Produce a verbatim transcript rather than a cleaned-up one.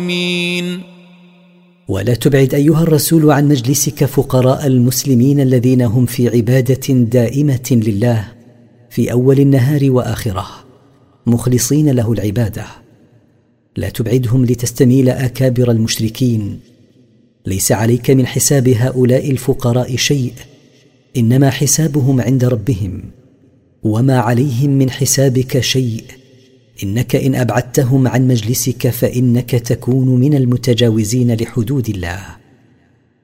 ولا تبعد أيها الرسول عن مجلسك فقراء المسلمين الذين هم في عبادة دائمة لله في أول النهار وآخره مخلصين له العبادة. لا تبعدهم لتستميل أكابر المشركين. ليس عليك من حساب هؤلاء الفقراء شيء، إنما حسابهم عند ربهم، وما عليهم من حسابك شيء، إنك إن أبعدتهم عن مجلسك فإنك تكون من المتجاوزين لحدود الله.